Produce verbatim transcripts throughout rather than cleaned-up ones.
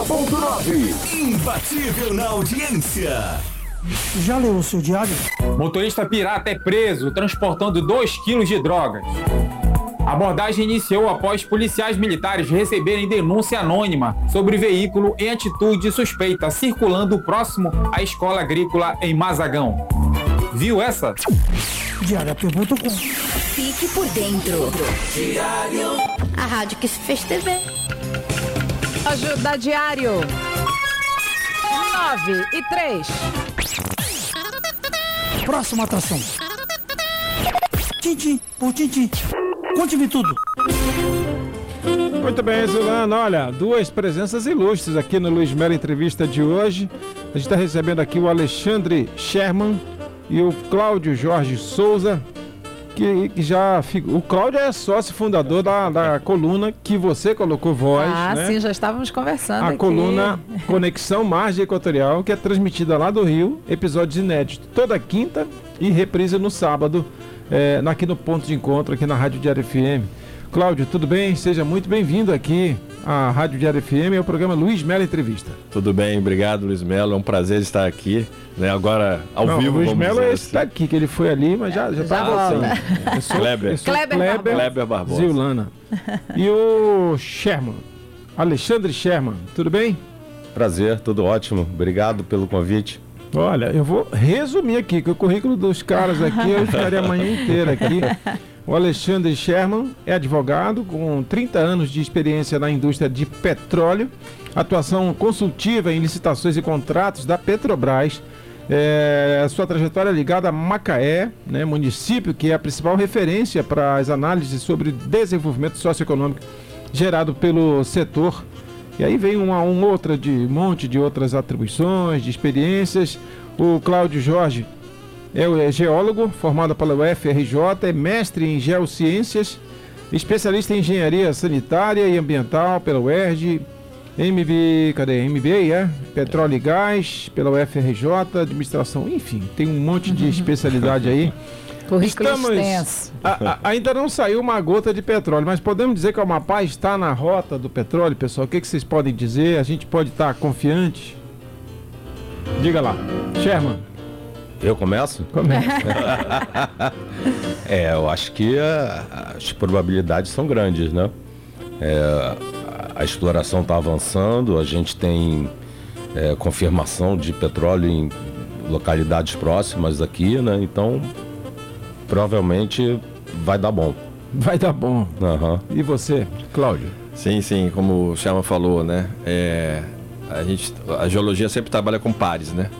ponto nove. Imbatível na audiência. Já leu o seu diário? Motorista pirata é preso transportando dois quilos de drogas. A abordagem iniciou após policiais militares receberem denúncia anônima sobre veículo em atitude suspeita circulando próximo à escola agrícola em Mazagão. Viu essa? diário A P ponto com. Fique por dentro. Diário. A rádio que se fez T V. Ajuda Diário. nove e três. Próxima atração. Tintim por tintim. Conte-me tudo. Muito bem, Zulana. Olha, duas presenças ilustres aqui no Luiz Melo Entrevista de hoje. A gente está recebendo aqui o Alexandre Sherman e o Cláudio Jorge Souza, que, que já... O Cláudio é sócio fundador da, da coluna que você colocou voz. Ah, né? sim, já estávamos conversando A aqui. coluna Conexão Margem Equatorial, que é transmitida lá do Rio, episódios inéditos toda quinta e reprise no sábado, é, aqui no Ponto de Encontro, aqui na Rádio Diário F M. Cláudio, tudo bem? Seja muito bem-vindo aqui à Rádio Diário F M e ao programa Luiz Melo Entrevista. Tudo bem, obrigado, Luiz Melo. É um prazer estar aqui, né? Agora ao Não, vivo. Luiz vamos Melo dizer é esse assim. daqui, que ele foi ali, mas já já Já tá volta. assim. Eu sou, Kleber. eu sou Kleber Kleber, Barbosa. Kleber Barbosa. Zilana. E o Sherman, Alexandre Sherman, tudo bem? Prazer, tudo ótimo. Obrigado pelo convite. Olha, eu vou resumir aqui, que o currículo dos caras aqui, eu ficaria a manhã inteira aqui. O Alexandre Sherman é advogado com trinta anos de experiência na indústria de petróleo, atuação consultiva em licitações e contratos da Petrobras. É, a sua trajetória é ligada a Macaé, né, município que é a principal referência para as análises sobre desenvolvimento socioeconômico gerado pelo setor. E aí vem uma, uma outra de um monte de outras atribuições, de experiências. O Cláudio Jorge é geólogo, formado pela U F R J, é mestre em geociências, especialista em engenharia sanitária e ambiental pela U E R J, M B, cadê? M B A, é? Petróleo e Gás, pela U F R J, administração, enfim, tem um monte de especialidade aí. Currículo Estamos, extenso. a, a, ainda não saiu uma gota de petróleo, mas podemos dizer que o Amapá está na rota do petróleo, pessoal? O que, que vocês podem dizer? A gente pode estar confiante? Diga lá, Sherman. Eu começo? Começa. É, eu acho que a, as probabilidades são grandes, né? É, a, a exploração está avançando, a gente tem é, confirmação de petróleo em localidades próximas aqui, né? Então, provavelmente vai dar bom. Vai dar bom. Uhum. E você, Cláudio? Sim, sim, como o Sherman falou, né? É, a, gente, a geologia sempre trabalha com pares, né?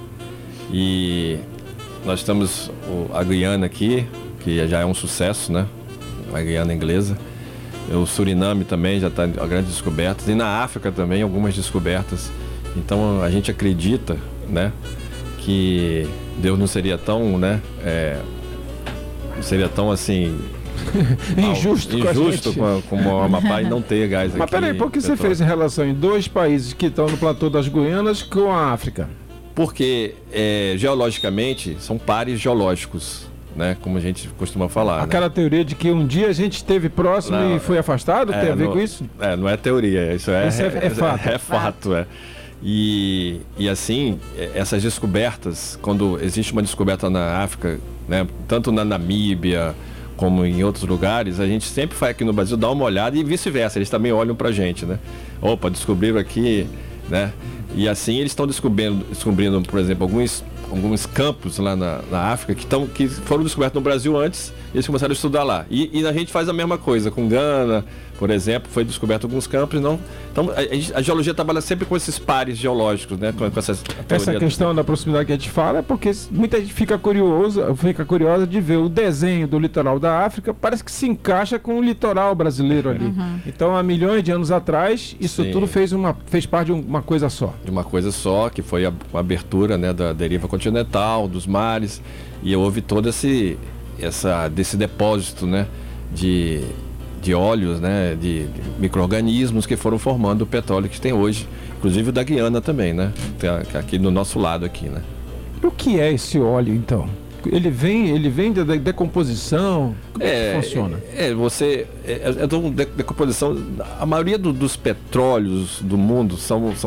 E nós temos o, a Guiana aqui, que já é um sucesso, né? A Guiana inglesa. O Suriname também já está a grandes descobertas. E na África também algumas descobertas. Então a gente acredita, né? Que Deus não seria tão, né? É, não seria tão assim... injusto, ao, com injusto a gente. com, a, como o Amapá e não ter gás aqui. Mas peraí, por que você fez em relação em dois países que estão no platô das Guianas com a África? Porque é, geologicamente são pares geológicos, né? Como a gente costuma falar. Aquela né? teoria de que um dia a gente esteve próximo Não, e foi afastado, é, tem a ver não, com isso? É, não é teoria, isso é, Isso é- é fato. É, é fato, é. E, e assim, essas descobertas, quando existe uma descoberta na África, né? Tanto na Namíbia como em outros lugares, a gente sempre vai aqui no Brasil dar uma olhada e vice-versa, eles também olham pra gente, né? Opa, descobriram aqui, né? E assim eles estão descobrindo, descobrindo, por exemplo, alguns, alguns campos lá na, na África que, tão, que foram descobertos no Brasil antes, e eles começaram a estudar lá. E, e a gente faz a mesma coisa com Gana, por exemplo, foi descoberto alguns campos, não. Então a, a, a geologia trabalha sempre com esses pares geológicos, né? Com, com essas, Essa questão da proximidade que a gente fala é porque muita gente fica curiosa, fica curiosa de ver o desenho do litoral da África, parece que se encaixa com o litoral brasileiro ali. Uhum. Então, há milhões de anos atrás, isso Sim. tudo fez, uma, fez parte de uma coisa só. de uma coisa só, que foi a, a abertura, né, da deriva continental, dos mares, e houve todo esse, essa, desse depósito, né, de, de óleos, né, de, de micro-organismos que foram formando o petróleo que tem hoje, inclusive o da Guiana também, né, tem aqui do nosso lado aqui, né. O que é esse óleo, então? Ele vem, ele vem da decomposição? Como é, é que funciona? É, é você... É, é de uma decomposição... A maioria do, dos petróleos do mundo são... são